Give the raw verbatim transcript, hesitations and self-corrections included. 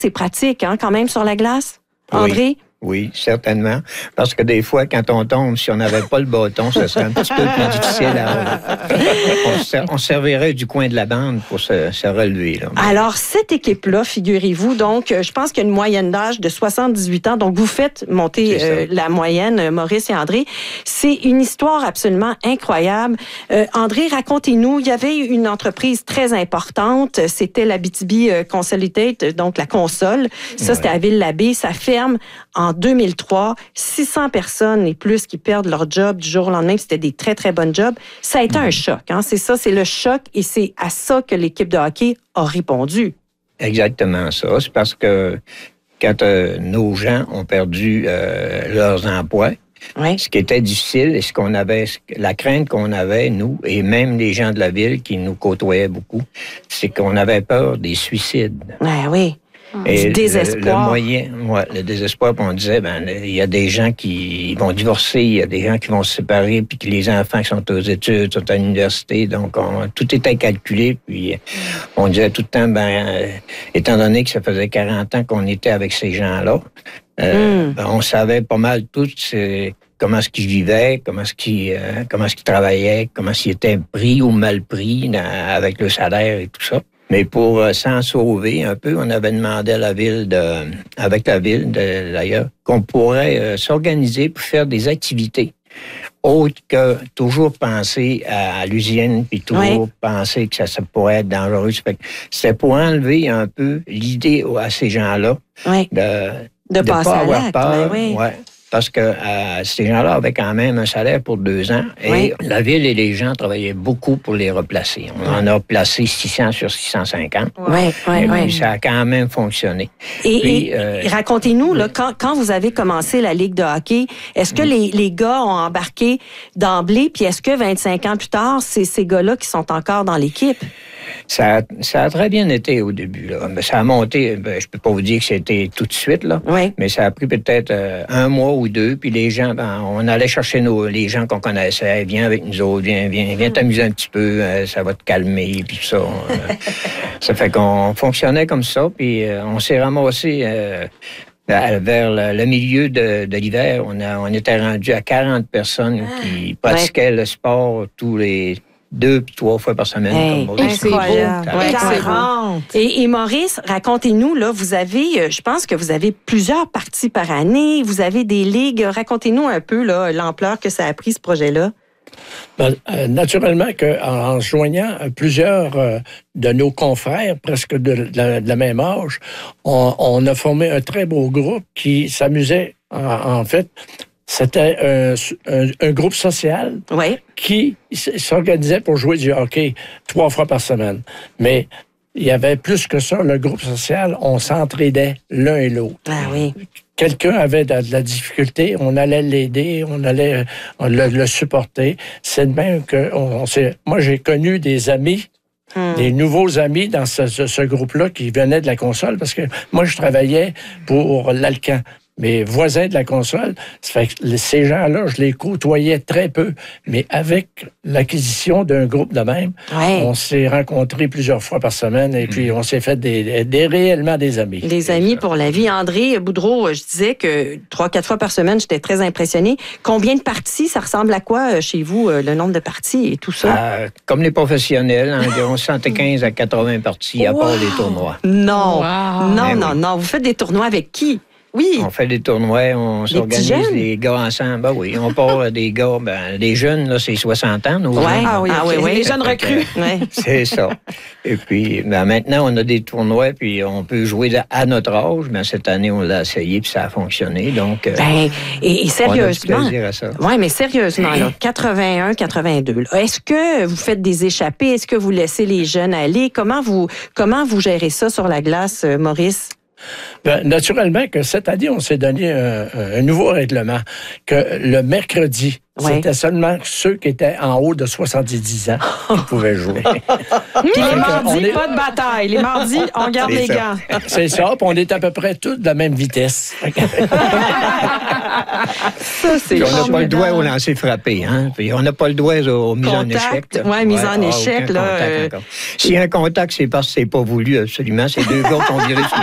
C'est pratique, hein, quand même, sur la glace, André? Oui. Oui, certainement. Parce que des fois, quand on tombe, si on n'avait pas le bâton, ça serait un petit peu plus difficile à... On, se, on servirait du coin de la bande pour se, se relever. Là. Alors, cette équipe-là, figurez-vous, donc, je pense qu'il y a une moyenne d'âge de soixante-dix-huit ans. Donc, vous faites monter euh, la moyenne, Maurice et André. C'est une histoire absolument incroyable. Euh, André, racontez-nous, il y avait une entreprise très importante. C'était l'Abitibi Consolidated, donc la console. Ça, ouais. C'était à Ville-l'Abbé. Ça ferme en deux mille trois, six cents personnes et plus qui perdent leur job du jour au lendemain. C'était des très, très bonnes jobs. Ça a été un choc. Hein? C'est ça, c'est le choc et c'est à ça que l'équipe de hockey a répondu. Exactement ça. C'est parce que quand euh, nos gens ont perdu euh, leurs emplois, oui. Ce qui était difficile et ce qu'on avait, la crainte qu'on avait, nous, et même les gens de la ville qui nous côtoyaient beaucoup, c'est qu'on avait peur des suicides. Ah, oui. Et du désespoir. Le, le moyen, ouais, le désespoir, on disait, ben, il y a des gens qui vont divorcer, il y a des gens qui vont se séparer, puis que les enfants qui sont aux études, sont à l'université, donc on, tout était calculé, puis on disait tout le temps, ben, euh, étant donné que ça faisait quarante ans qu'on était avec ces gens-là, euh, mm. ben, on savait pas mal tout c'est, comment est-ce qu'ils vivaient, comment est-ce qu'ils, euh, comment est-ce qu'ils travaillaient, comment est-ce qu'ils étaient pris ou mal pris dans, avec le salaire et tout ça. Mais pour euh, s'en sauver un peu, on avait demandé à la ville, de, avec la ville de, d'ailleurs, qu'on pourrait euh, s'organiser pour faire des activités autres que toujours penser à, à l'usine, puis toujours oui. penser que ça, ça pourrait être dangereux. C'était pour enlever un peu l'idée à ces gens-là oui. de de, de pas avoir l'acte, peur. Oui. Ouais. Parce que euh, ces gens-là avaient quand même un salaire pour deux ans et oui. la ville et les gens travaillaient beaucoup pour les replacer. On en a placé six cents sur six cent cinquante. Oui, oui, et oui. puis ça a quand même fonctionné. Et, puis, et euh, racontez-nous, là, quand, quand vous avez commencé la Ligue de hockey, est-ce que mm. les, les gars ont embarqué d'emblée, puis est-ce que vingt-cinq ans plus tard, c'est ces gars-là qui sont encore dans l'équipe? Ça a, ça a très bien été au début. Là. Ça a monté, ben, je peux pas vous dire que c'était tout de suite, là, oui. mais ça a pris peut-être euh, un mois ou deux. Puis les gens, ben, on allait chercher nos, les gens qu'on connaissait. Viens avec nous autres, viens, viens, viens t'amuser un petit peu, euh, ça va te calmer, puis tout ça. Euh, ça fait qu'on fonctionnait comme ça, puis euh, on s'est ramassé... Euh, vers le, le milieu de, de l'hiver. On, a, on était rendu à quarante personnes ah, qui pratiquaient ouais. le sport tous les... deux puis trois fois par semaine. Hey, comme incroyable. Ouais, quarante. Et, et Maurice, racontez-nous, là, vous avez, je pense que vous avez plusieurs parties par année, vous avez des ligues. Racontez-nous un peu là, l'ampleur que ça a pris, ce projet-là. Ben, euh, naturellement qu'en en joignant plusieurs euh, de nos confrères, presque de, de, la, de la même âge, on, on a formé un très beau groupe qui s'amusait, en, en fait, c'était un, un, un groupe social oui. qui s'organisait pour jouer du hockey trois fois par semaine. Mais il y avait plus que ça, le groupe social, on s'entraidait l'un et l'autre. Ah oui. Quelqu'un avait de, de la difficulté, on allait l'aider, on allait on le, le supporter. C'est de même que on, on s'est... Moi, j'ai connu des amis, hum. des nouveaux amis dans ce, ce, ce groupe-là qui venaient de la console, parce que moi, je travaillais pour l'Alcan. Mes voisins de la console, ça fait que ces gens-là, je les côtoyais très peu. Mais avec l'acquisition d'un groupe de même, ouais. on s'est rencontrés plusieurs fois par semaine et puis on s'est fait des, des réellement des amis. Des amis pour la vie. André Boudreau, je disais que trois, quatre fois par semaine, j'étais très impressionné. Combien de parties, ça ressemble à quoi chez vous, le nombre de parties et tout ça? Euh, comme les professionnels, environ soixante-quinze à quatre-vingts parties à wow. part les tournois. Non, wow. non, Mais non, oui. non. Vous faites des tournois avec qui? Oui. On fait des tournois, on des s'organise les gars ensemble. Ben oui, on part des gars, ben, les jeunes, là, c'est soixante ans, nos ouais. jeunes. Ah oui, ah, oui, oui. Les jeunes recrues. Ouais. C'est ça. Et puis, ben, maintenant, on a des tournois, puis on peut jouer à notre âge. Ben, cette année, on l'a essayé, puis ça a fonctionné. Donc, ben, et, et sérieusement. On a du plaisir à ça. Oui, mais sérieusement, là, quatre-vingt-un, quatre-vingt-deux, là, est-ce que vous faites des échappées? Est-ce que vous laissez les jeunes aller? Comment vous, comment vous gérez ça sur la glace, Maurice? Ben, naturellement que cette année, on s'est donné un, un nouveau règlement, que le mercredi, ouais. c'était seulement ceux qui étaient en haut de soixante-dix ans qui pouvaient jouer. Puis les mardis, est... pas de bataille. Les mardis, on garde les gants. C'est ça, puis on est à peu près tous de la même vitesse. Ça, c'est puis on n'a pas le doigt au lancer frappé, hein? Puis on n'a pas le doigt aux mises en échec. Oui, mise en échec. Ah, là. Euh... S'il y a un contact, c'est parce que c'est pas voulu, absolument. C'est deux gars qui ont viré sur